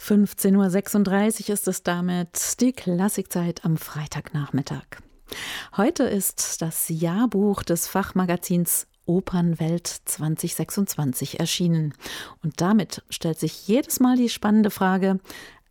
15:36 Uhr ist es damit, die Klassikzeit am Freitagnachmittag. Heute ist das Jahrbuch des Fachmagazins Opernwelt 2026 erschienen. Und damit stellt sich jedes Mal die spannende Frage: